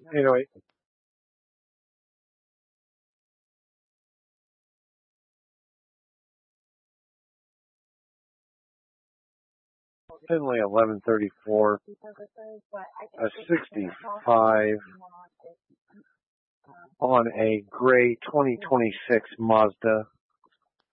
808. Finley 1134. A 65 on a gray 2026 Mazda